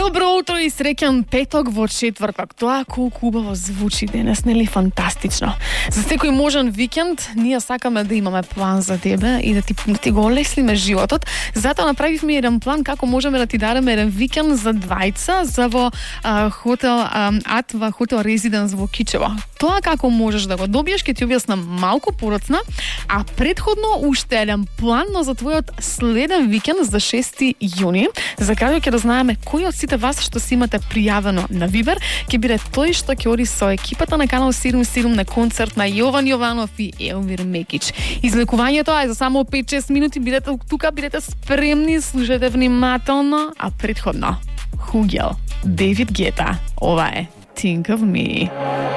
Добро утро и среќен петок во четврток. Тоа колку убаво звучи денес, нели фантастично. За секој можен викенд ние сакаме да имаме план за тебе и да ти го олеснеме животот. Затоа направивме еден план како можеме да ти дадеме еден викенд за двајца за во хотел Атва хотел Резиденс во Кичево. Тоа како можеш да го добиеш ќе ти објаснам малку подоцна, а предходно уште еден план за твојот следен викенд за 6 јуни. За крај ќе да знаеме кој од сите вас што си имате пријавено на Вибер ќе биде тој што ќе оди со екипата на Канал 77 на концерт на Јован Јованов и Елвир Мекич. Излекувањето е за само 5-6 минути, бидете тука, бидете спремни, слушате внимателно, а предходно Хугел, Дейвид Гета, ова е Think of Me.